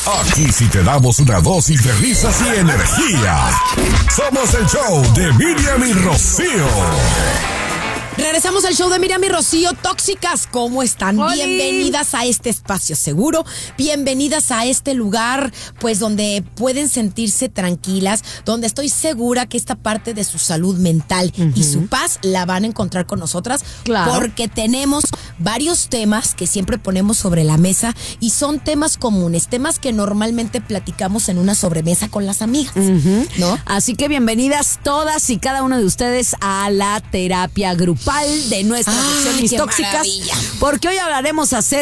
Aquí sí te damos una dosis de risas y energía. Somos el show de Miriam y Rocío. Regresamos al show de Miriam y Rocío. Tóxicas, ¿cómo están? ¡Oli! Bienvenidas a este espacio seguro. Bienvenidas a este lugar, pues, donde pueden sentirse tranquilas, donde estoy segura que esta parte de su salud mental y su paz la van a encontrar con nosotras. Claro. Porque tenemos varios temas que siempre ponemos sobre la mesa y son temas comunes, temas que normalmente platicamos en una sobremesa con las amigas, ¿no? Así que bienvenidas todas y cada una de ustedes a la terapia grupal de nuestra sección Ay, Mis qué Tóxicas, maravilla. porque hoy hablaremos acerca